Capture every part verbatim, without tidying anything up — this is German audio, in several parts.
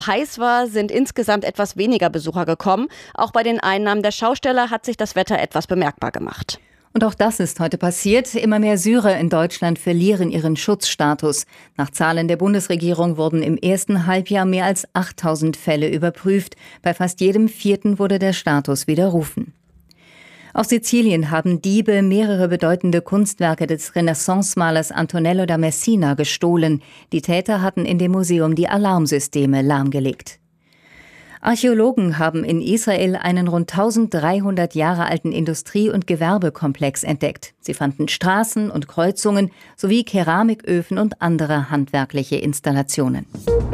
heiß war, sind insgesamt etwas weniger Besucher gekommen. Auch bei den Einnahmen der Schausteller hat sich das Wetter etwas bemerkbar gemacht. Und auch das ist heute passiert. Immer mehr Syrer in Deutschland verlieren ihren Schutzstatus. Nach Zahlen der Bundesregierung wurden im ersten Halbjahr mehr als achttausend Fälle überprüft. Bei fast jedem vierten wurde der Status widerrufen. Auf Sizilien haben Diebe mehrere bedeutende Kunstwerke des Renaissance-Malers Antonello da Messina gestohlen. Die Täter hatten in dem Museum die Alarmsysteme lahmgelegt. Archäologen haben in Israel einen rund dreizehnhundert Jahre alten Industrie- und Gewerbekomplex entdeckt. Sie fanden Straßen und Kreuzungen sowie Keramiköfen und andere handwerkliche Installationen.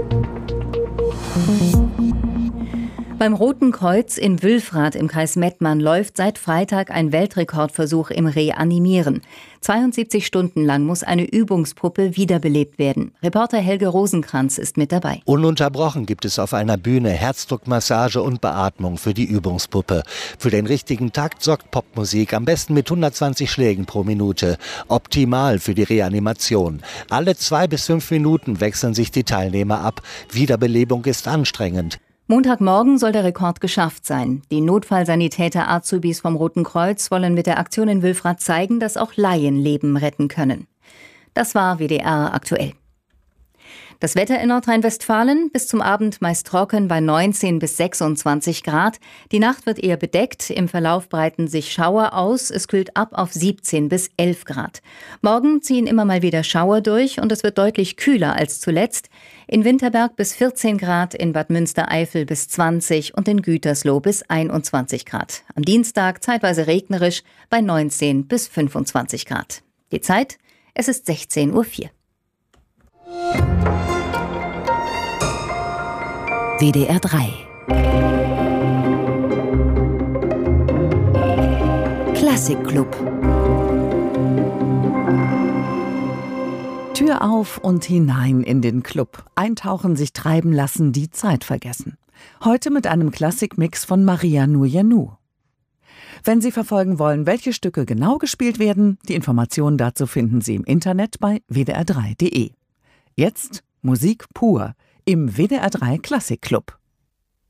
Beim Roten Kreuz in Wülfrath im Kreis Mettmann läuft seit Freitag ein Weltrekordversuch im Reanimieren. zweiundsiebzig Stunden lang muss eine Übungspuppe wiederbelebt werden. Reporter Helge Rosenkranz ist mit dabei. Ununterbrochen gibt es auf einer Bühne Herzdruckmassage und Beatmung für die Übungspuppe. Für den richtigen Takt sorgt Popmusik, am besten mit hundertzwanzig Schlägen pro Minute. Optimal für die Reanimation. Alle zwei bis fünf Minuten wechseln sich die Teilnehmer ab. Wiederbelebung ist anstrengend. Montagmorgen soll der Rekord geschafft sein. Die Notfallsanitäter Azubis vom Roten Kreuz wollen mit der Aktion in Wülfrath zeigen, dass auch Laien Leben retten können. Das war W D R aktuell. Das Wetter in Nordrhein-Westfalen: bis zum Abend meist trocken bei neunzehn bis sechsundzwanzig Grad. Die Nacht wird eher bedeckt, im Verlauf breiten sich Schauer aus. Es kühlt ab auf siebzehn bis elf Grad. Morgen ziehen immer mal wieder Schauer durch und es wird deutlich kühler als zuletzt. In Winterberg bis vierzehn Grad, in Bad Münstereifel bis zwanzig und in Gütersloh bis einundzwanzig Grad. Am Dienstag zeitweise regnerisch bei neunzehn bis fünfundzwanzig Grad. Die Zeit: es ist sechzehn Uhr vier. W D R drei Klassikclub. Tür auf und hinein in den Club. Eintauchen, sich treiben lassen, die Zeit vergessen. Heute mit einem Klassikmix von Maria Nuyanu. Wenn Sie verfolgen wollen, welche Stücke genau gespielt werden, die Informationen dazu finden Sie im Internet bei w d r drei punkt d e. Jetzt Musik pur im W D R drei Klassikclub.